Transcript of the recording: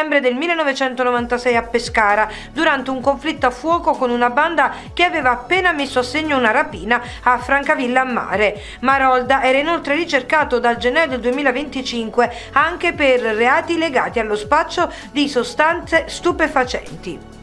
settembre del 1996 a Pescara, durante un conflitto a fuoco con una banda che aveva appena messo a segno una rapina a Francavilla a Mare. Marolda era inoltre ricercato dal gennaio del 2025 anche per reati legati allo spaccio di sostanze stupefacenti.